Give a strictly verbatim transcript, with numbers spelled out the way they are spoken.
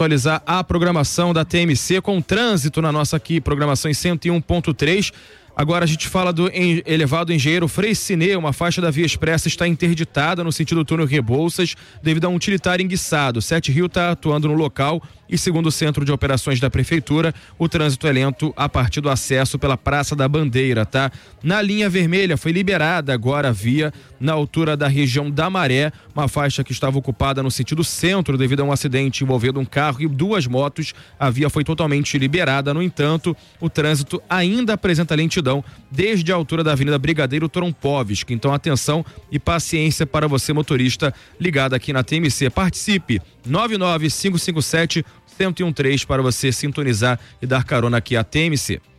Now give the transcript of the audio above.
atualizar a programação da T M C com trânsito na nossa aqui, programação em cento e um ponto três. Agora a gente fala do en- elevado Engenheiro Frei Ciné, uma faixa da Via Expressa está interditada no sentido túnel Rebouças devido a um utilitário enguiçado. Sete Rio está atuando no local e, segundo o Centro de Operações da Prefeitura, o trânsito é lento a partir do acesso pela Praça da Bandeira, tá? Na linha vermelha foi liberada agora a via na altura da região da Maré, uma faixa que estava ocupada no sentido centro devido a um acidente envolvendo um carro e duas motos. A via foi totalmente liberada, no entanto, o trânsito ainda apresenta lentidão desde a altura da Avenida Brigadeiro Trompovski. Então, atenção e paciência para você, motorista ligado aqui na T M C. Participe, nove nove cinco cinco sete, um zero um três para você sintonizar e dar carona aqui à T M C.